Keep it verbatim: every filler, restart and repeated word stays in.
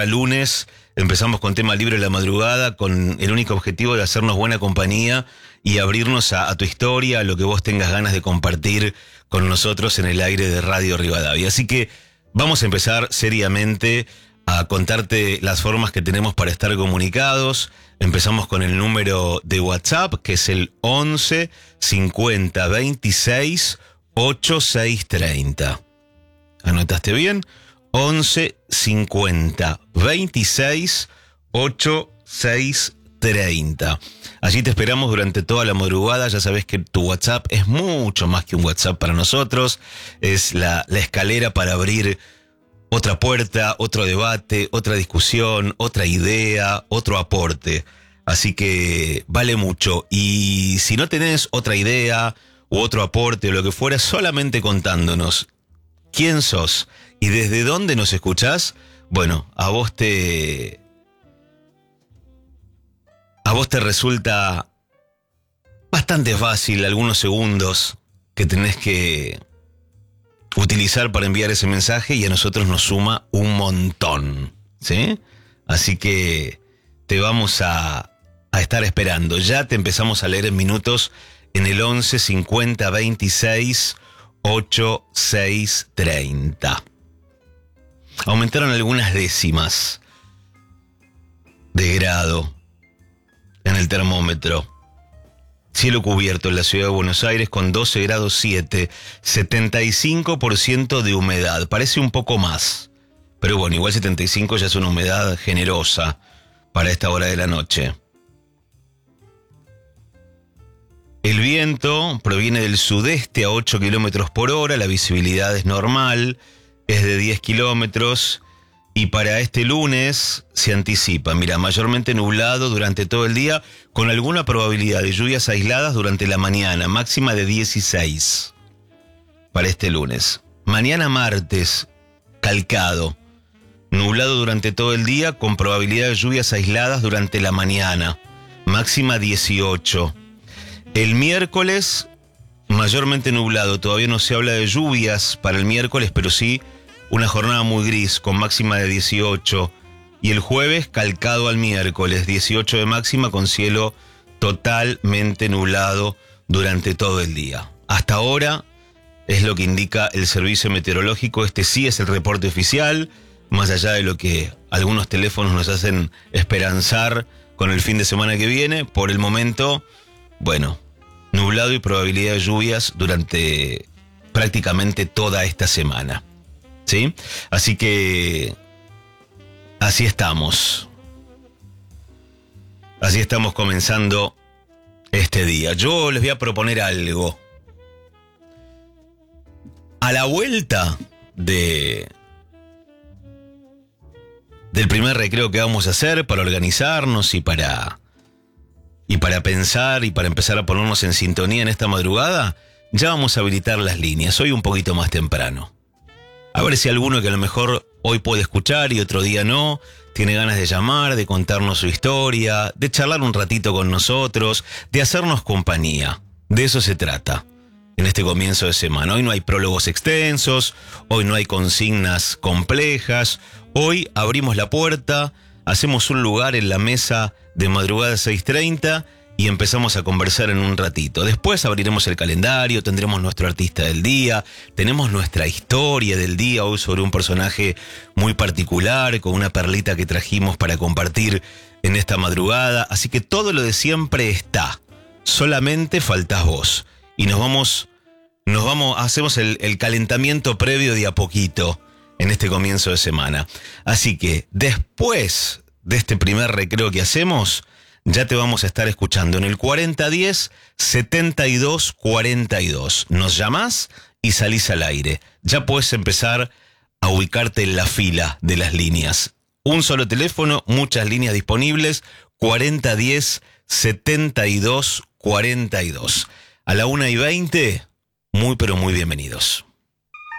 garra lunes. Empezamos con tema libre la madrugada, con el único objetivo de hacernos buena compañía y abrirnos a, a tu historia, a lo que vos tengas ganas de compartir con nosotros en el aire de Radio Rivadavia. Así que vamos a empezar seriamente a contarte las formas que tenemos para estar comunicados. Empezamos con el número de WhatsApp, que es el once cincuenta veintiséis ochenta y seis treinta. ¿Anotaste bien? once cincuenta veintiséis ochenta y seis treinta. Allí te esperamos durante toda la madrugada. Ya sabes que tu WhatsApp es mucho más que un WhatsApp para nosotros. Es la, la escalera para abrir otra puerta, otro debate, otra discusión, otra idea, otro aporte. Así que vale mucho. Y si no tenés otra idea u otro aporte o lo que fuera, solamente contándonos quién sos y desde dónde nos escuchás, bueno, a vos te... A vos te resulta bastante fácil algunos segundos que tenés que utilizar para enviar ese mensaje y a nosotros nos suma un montón, ¿sí? Así que te vamos a, a estar esperando. Ya te empezamos a leer en minutos en el once cincuenta veintiséis ochenta y seis treinta. Aumentaron algunas décimas de grado en el termómetro. Cielo cubierto en la ciudad de Buenos Aires con doce grados siete, setenta y cinco por ciento de humedad. Parece un poco más, pero bueno, igual setenta y cinco ya es una humedad generosa para esta hora de la noche. El viento proviene del sudeste a ocho kilómetros por hora, la visibilidad es normal, es de diez kilómetros. Y para este lunes se anticipa, mira, mayormente nublado durante todo el día, con alguna probabilidad de lluvias aisladas durante la mañana, máxima de dieciséis para este lunes. Mañana martes, calcado, nublado durante todo el día, con probabilidad de lluvias aisladas durante la mañana, máxima dieciocho. El miércoles, mayormente nublado, todavía no se habla de lluvias para el miércoles, pero sí una jornada muy gris con máxima de dieciocho, y el jueves calcado al miércoles, dieciocho de máxima con cielo totalmente nublado durante todo el día. Hasta ahora es lo que indica el servicio meteorológico. Este sí es el reporte oficial, más allá de lo que algunos teléfonos nos hacen esperanzar con el fin de semana que viene. Por el momento, bueno, nublado y probabilidad de lluvias durante prácticamente toda esta semana. ¿Sí? Así que así estamos. Así estamos comenzando este día. Yo les voy a proponer algo. A la vuelta de del primer recreo que vamos a hacer para organizarnos y para y para pensar y para empezar a ponernos en sintonía en esta madrugada, ya vamos a habilitar las líneas. Hoy un poquito más temprano. A ver si alguno que a lo mejor hoy puede escuchar y otro día no, tiene ganas de llamar, de contarnos su historia, de charlar un ratito con nosotros, de hacernos compañía. De eso se trata en este comienzo de semana. Hoy no hay prólogos extensos, hoy no hay consignas complejas. Hoy abrimos la puerta, hacemos un lugar en la mesa de madrugada seis treinta y empezamos a conversar en un ratito. Después abriremos el calendario, tendremos nuestro artista del día, tenemos nuestra historia del día, hoy sobre un personaje muy particular, con una perlita que trajimos para compartir en esta madrugada. Así que todo lo de siempre está, solamente faltás vos. Y nos vamos, nos vamos, hacemos el, el calentamiento previo de a poquito en este comienzo de semana. Así que después de este primer recreo que hacemos, ya te vamos a estar escuchando en el cuarenta diez setenta y dos cuarenta y dos. Nos llamás y salís al aire. Ya puedes empezar a ubicarte en la fila de las líneas. Un solo teléfono, muchas líneas disponibles. cuarenta diez setenta y dos cuarenta y dos. A la una y veinte, muy pero muy bienvenidos.